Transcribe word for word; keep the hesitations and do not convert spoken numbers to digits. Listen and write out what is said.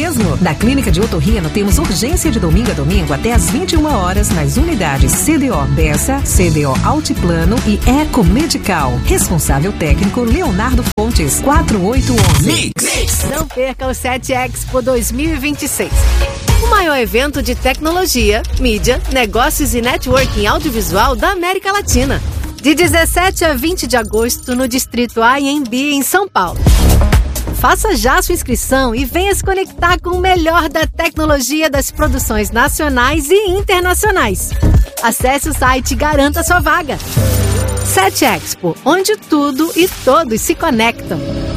mesmo? Na Clínica de Otorrino temos urgência de domingo a domingo até às vinte e uma horas nas unidades C D O Bessa, C D O Altiplano e Eco Medical. Responsável técnico Leonardo Fontes, quatro oito um um. Mix. Não perca o sete Expo dois mil e vinte e seis. O maior evento de tecnologia, mídia, negócios e networking audiovisual da América Latina. De dezessete a vinte de agosto no Distrito A M B em São Paulo. Faça já sua inscrição e venha se conectar com o melhor da tecnologia das produções nacionais e internacionais. Acesse o site e garanta sua vaga. sete Expo, onde tudo e todos se conectam.